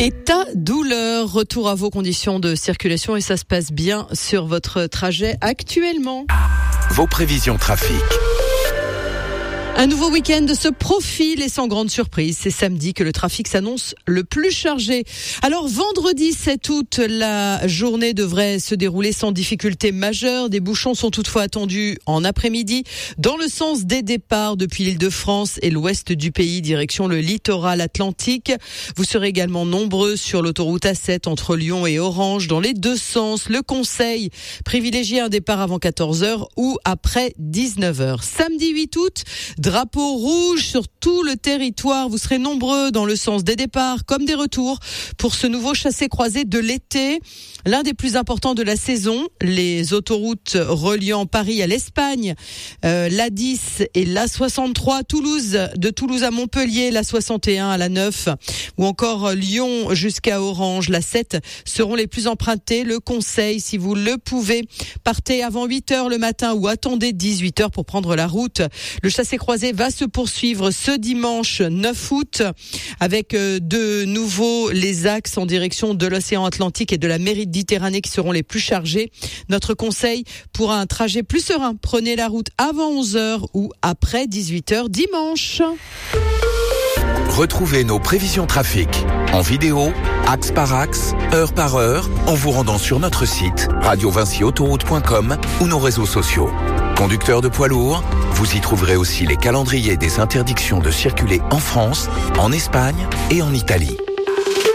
Et ta douleur, retour à vos conditions de circulation et ça se passe bien sur votre trajet actuellement. Vos prévisions trafic. Un nouveau week-end se profile et sans grande surprise, c'est samedi que le trafic s'annonce le plus chargé. Alors vendredi 7 août, la journée devrait se dérouler sans difficulté majeure. Des bouchons sont toutefois attendus en après-midi dans le sens des départs depuis l'Île-de-France et l'ouest du pays, direction le littoral atlantique. Vous serez également nombreux sur l'autoroute A7 entre Lyon et Orange dans les deux sens. Le conseil, privilégiez un départ avant 14h ou après 19h. Samedi 8 août, drapeau rouge sur tout le territoire. Vous serez nombreux dans le sens des départs comme des retours pour ce nouveau chassé-croisé de l'été. L'un des plus importants de la saison, les autoroutes reliant Paris à l'Espagne, l'A10 et l'A63, de Toulouse à Montpellier, l'A61 à la 9 ou encore Lyon jusqu'à Orange, la 7 seront les plus empruntées. Le conseil, si vous le pouvez, partez avant 8h le matin ou attendez 18h pour prendre la route. Le chassé-croisé va se poursuivre ce dimanche 9 août avec de nouveau les axes en direction de l'océan Atlantique et de la Méditerranée qui seront les plus chargés. Notre conseil pour un trajet plus serein, prenez la route avant 11h ou après 18h dimanche. Retrouvez nos prévisions trafic en vidéo, axe par axe, heure par heure, en vous rendant sur notre site radiovincyautoroute.com ou nos réseaux sociaux. Conducteurs de poids lourds, vous y trouverez aussi les calendriers des interdictions de circuler en France, en Espagne et en Italie.